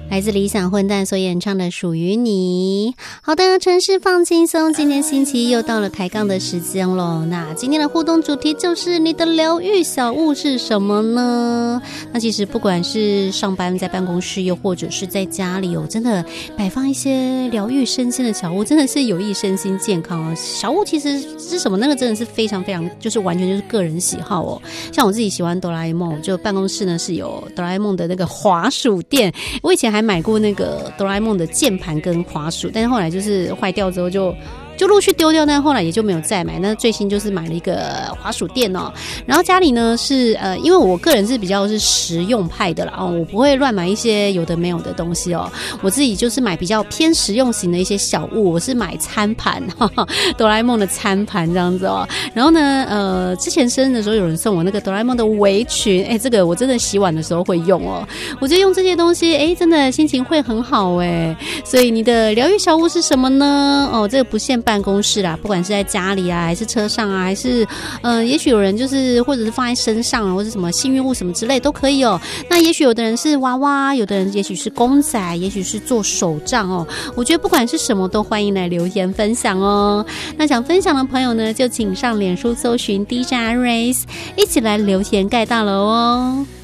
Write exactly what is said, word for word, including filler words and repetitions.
来自理想混蛋所演唱的属于你。好的，城市放轻松，今天星期一又到了抬杠的时间了。那今天的互动主题就是你的疗愈小物是什么呢？那其实不管是上班在办公室，又或者是在家里，有真的摆放一些疗愈身心的小物，真的是有益身心健康哦。小物其实是什么，那个真的是非常非常，就是完全就是个人喜好哦。像我自己喜欢哆啦 A 梦，就办公室呢是有哆啦 A 梦的那个滑鼠垫，我以前还买过那个哆啦 A 梦的键盘跟滑鼠，但是后来就是坏掉之后就就陆续丢掉，但后来也就没有再买。那最新就是买了一个滑鼠垫哦。然后家里呢是呃，因为我个人是比较是实用派的啦哦，我不会乱买一些有的没有的东西哦。我自己就是买比较偏实用型的一些小物，我是买餐盘，哈哈，哆啦 A 梦的餐盘这样子哦。然后呢，呃，之前生日的时候有人送我那个哆啦 A 梦的围裙，哎，这个我真的洗碗的时候会用哦。我觉得用这些东西，哎，真的心情会很好哎。所以你的疗愈小物是什么呢？哦，这个不限办公室啦，不管是在家里啊，还是车上啊，还是呃，也许有人就是或者是放在身上，或者什么幸运物什么之类都可以哦。那也许有的人是娃娃，有的人也许是公仔，也许是做手账哦。我觉得不管是什么，都欢迎来留言分享哦。那想分享的朋友呢，就请上脸书搜寻 D J Iris， 一起来留言盖大楼哦。